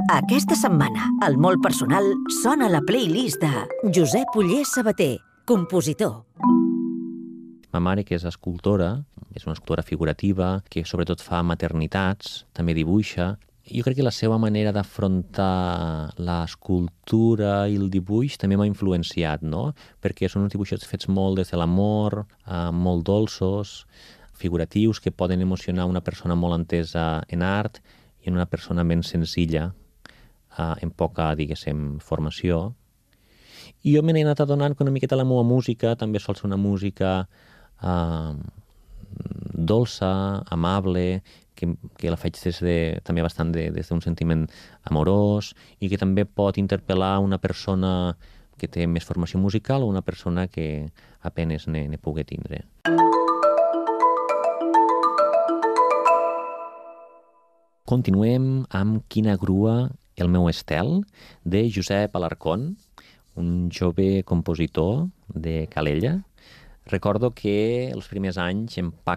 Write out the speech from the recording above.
Aquesta setmana, al Molt Personal, sona la playlist de Josep Oller Sabater, compositor. Ma mare, que és escultora, és una escultora figurativa, que sobretot fa maternitats, també dibuixa. Jo crec que la seva manera d'afrontar l'escultura i el dibuix també m'ha influenciat, no? Perquè són uns dibuixos fets molt des de l'amor, molt dolços, figuratius, que poden emocionar una persona molt entesa en art i una persona menys senzilla, en poca, diguéssim, formació. I jo me n'he anat adonant que una miqueta la meva música també sol ser una música dolça, amable, que la faig també bastant des d'un sentiment amorós i que també pot interpel·lar una persona que té més formació musical o una persona que apenes ne pugui tindre. Continuem amb Quina grua el meu estel, de Josep Alarcón, un jove compositor de Calella. Recordo que els primers anys en